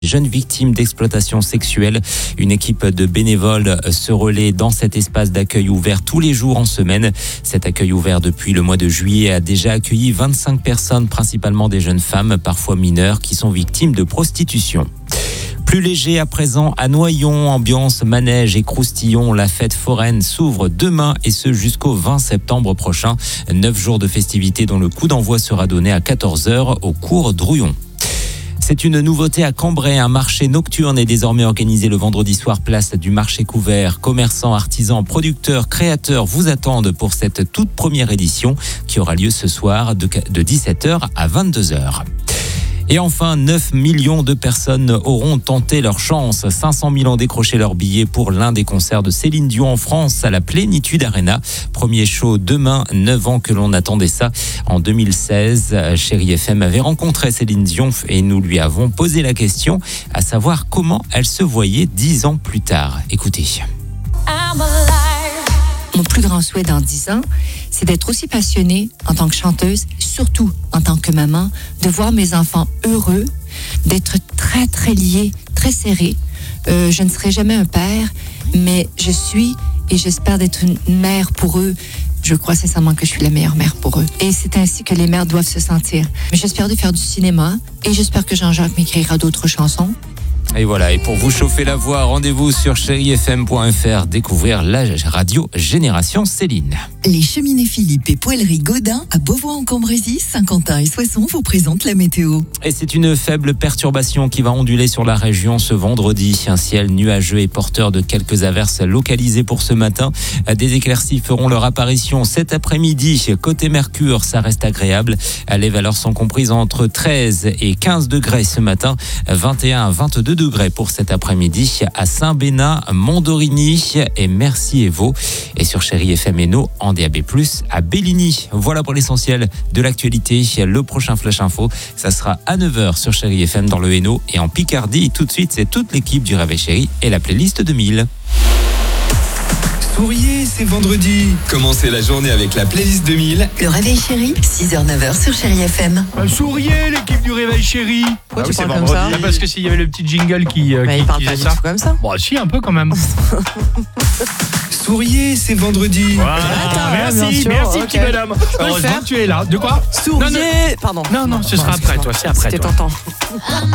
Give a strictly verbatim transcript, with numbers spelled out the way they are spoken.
Jeunes victimes d'exploitation sexuelle. Une équipe de bénévoles se relaie dans cet espace d'accueil ouvert tous les jours en semaine. Cet accueil ouvert depuis le mois de juillet a déjà accueilli vingt-cinq personnes, principalement des jeunes femmes, parfois mineures, qui sont victimes de prostitution. Plus léger à présent à Noyon, ambiance manège et croustillon. La fête foraine s'ouvre demain et ce jusqu'au vingt septembre prochain. Neuf jours de festivités dont le coup d'envoi sera donné à quatorze heures au cours Drouillon. C'est une nouveauté à Cambrai. Un marché nocturne est désormais organisé le vendredi soir, place du marché couvert. Commerçants, artisans, producteurs, créateurs vous attendent pour cette toute première édition qui aura lieu ce soir de dix-sept heures à vingt-deux heures. Et enfin, neuf millions de personnes auront tenté leur chance. cinq cent mille ont décroché leur billet pour l'un des concerts de Céline Dion en France à la Plénitude Arena. Premier show demain, neuf ans que l'on attendait ça. En deux mille seize, Chérie F M avait rencontré Céline Dion et nous lui avons posé la question, à savoir comment elle se voyait dix ans plus tard. Écoutez. Mon plus grand souhait dans dix ans, c'est d'être aussi passionnée en tant que chanteuse, surtout en tant que maman, de voir mes enfants heureux, d'être très, très liée, très serrée. Euh, je ne serai jamais un père, mais je suis et j'espère d'être une mère pour eux. Je crois sincèrement que je suis la meilleure mère pour eux. Et c'est ainsi que les mères doivent se sentir. Mais j'espère de faire du cinéma et j'espère que Jean-Jacques m'écrira d'autres chansons. Et voilà, et pour vous chauffer la voix, rendez-vous sur chérie f m point f r, découvrir la radio Génération Céline. Les cheminées Philippe et poêlerie Godin à Beauvoir-en-Cambrésis, Saint-Quentin et Soissons vous présentent la météo. Et c'est une faible perturbation qui va onduler sur la région ce vendredi. Un ciel nuageux et porteur de quelques averses localisées pour ce matin. Des éclaircies feront leur apparition cet après-midi. Côté Mercure, ça reste agréable. Les valeurs sont comprises entre treize et quinze degrés ce matin, vingt et un à vingt-deux degrés pour cet après-midi à Saint-Bénin, Mondorigny et Mercier-Vaux. Et sur Chérie F M Hainaut en D A B plus, à Belligny. Voilà pour l'essentiel de l'actualité. Le prochain Flash Info, ça sera à neuf heures sur Chérie F M dans le Hainaut et en Picardie. Tout de suite, c'est toute l'équipe du Réveil Chéri et la playlist deux mille. Souriez, c'est vendredi. Commencez la journée avec la playlist deux mille. Le réveil chéri, six heures neuf heures sur Chérie F M. Bah, souriez l'équipe du Réveil Chéri. Pourquoi Ah tu oui, c'est parles comme vendredi. ça Ah, parce que s'il y avait le petit jingle qui, euh, Mais qui, il parle qui pas faisait du ça. tout comme ça. Bon, si, un peu quand même. Souriez, c'est vendredi. Voilà. Attends, bien merci, sûr, merci ok. petit bonhomme. peux le Heureusement faire que tu es là. De quoi? Souriez. Non, non. Pardon. Non, non, ce sera après, toi. C'est après, C'était toi. tentant.